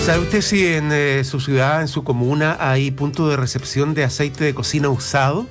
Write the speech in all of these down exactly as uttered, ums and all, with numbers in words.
¿Sabe usted si en eh, su ciudad, en su comuna, hay puntos de recepción de aceite de cocina usado?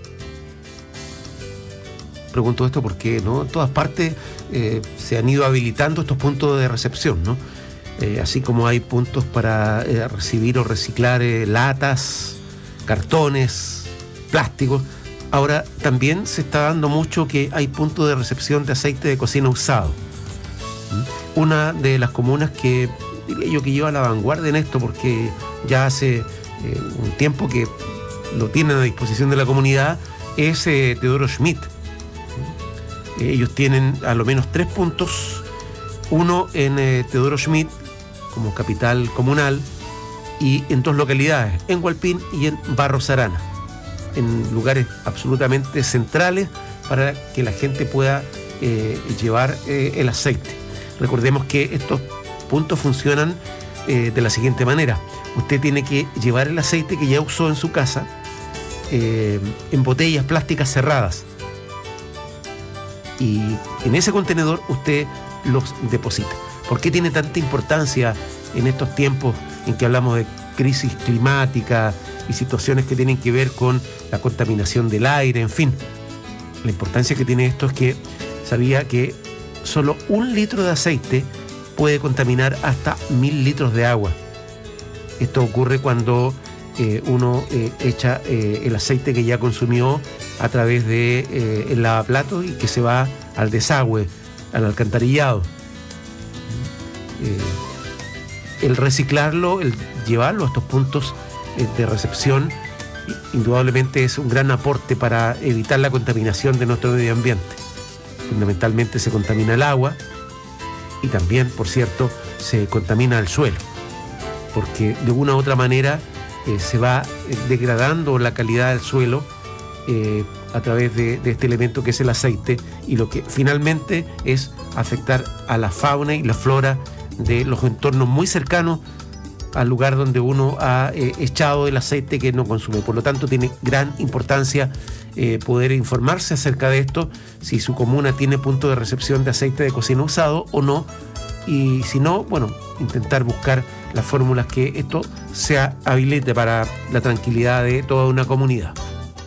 Pregunto esto porque, ¿no?, en todas partes eh, se han ido habilitando estos puntos de recepción, ¿no? Eh, así como hay puntos para eh, recibir o reciclar eh, latas, cartones, plásticos. Ahora también se está dando mucho que hay puntos de recepción de aceite de cocina usado. ¿Mm? Una de las comunas que diría yo que lleva la vanguardia en esto, porque ya hace eh, un tiempo que lo tienen a disposición de la comunidad, es eh, Teodoro Schmidt. Eh, ellos tienen a lo menos tres puntos, uno en eh, Teodoro Schmidt como capital comunal y en dos localidades, en Hualpín y en Barros Arana, en lugares absolutamente centrales para que la gente pueda eh, llevar eh, el aceite. Recordemos que estos puntos funcionan eh, de la siguiente manera. Usted tiene que llevar el aceite que ya usó en su casa eh, en botellas plásticas cerradas, y en ese contenedor usted los deposita. ¿Por qué tiene tanta importancia en estos tiempos en que hablamos de crisis climática y situaciones que tienen que ver con la contaminación del aire? En fin, la importancia que tiene esto es que sabía que solo un litro de aceite puede contaminar hasta mil litros de agua. Esto ocurre cuando eh, uno eh, echa eh, el aceite que ya consumió a través de eh, el lavaplatos y que se va al desagüe, al alcantarillado. Eh, el reciclarlo, el llevarlo a estos puntos eh, de recepción, indudablemente es un gran aporte para evitar la contaminación de nuestro medio ambiente. Fundamentalmente se contamina el agua y también, por cierto, se contamina el suelo, porque de una u otra manera eh, se va degradando la calidad del suelo eh, a través de, de este elemento que es el aceite, y lo que finalmente es afectar a la fauna y la flora de los entornos muy cercanos al lugar donde uno ha eh, echado el aceite que no consume. Por lo tanto, tiene gran importancia eh, poder informarse acerca de esto, si su comuna tiene punto de recepción de aceite de cocina usado o no, y si no, bueno, intentar buscar las fórmulas que esto sea habilite para la tranquilidad de toda una comunidad.